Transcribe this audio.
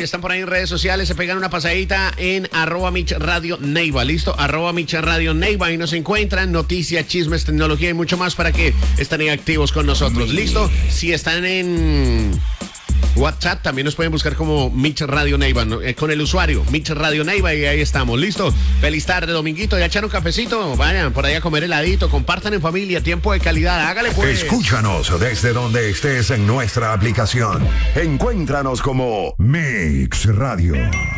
están por ahí en redes sociales, se pegan una pasadita en @MixRadioNeiva, ¿listo? @MixRadioNeiva, ahí nos encuentran noticias, chismes, tecnología y mucho más para que estén ahí activos con nosotros, ¿listo? Si están en WhatsApp, también nos pueden buscar como Mix Radio Neiva, ¿no? Con el usuario Mix Radio Neiva, y ahí estamos, ¿listo? Feliz tarde, dominguito, ya echaron un cafecito, vayan por ahí a comer heladito, compartan en familia, tiempo de calidad, hágale pues. Escúchanos desde donde estés en nuestra aplicación. Encuéntranos como Mix Radio.